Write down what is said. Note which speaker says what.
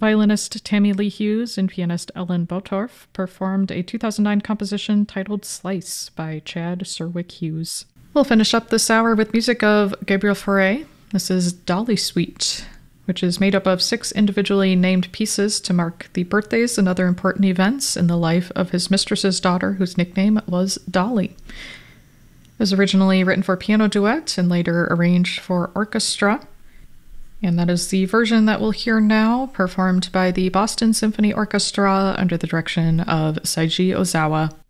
Speaker 1: Violinist Tammy Lee Hughes and pianist Ellen Botorf performed a 2009 composition titled Slice by Chad Serwick Hughes. We'll finish up this hour with music of Gabriel Fauré. This is Dolly Suite, which is made up of 6 individually named pieces to mark the birthdays and other important events in the life of his mistress's daughter, whose nickname was Dolly. It was originally written for piano duet and later arranged for orchestra. And that is the version that we'll hear now, performed by the Boston Symphony Orchestra under the direction of Seiji Ozawa.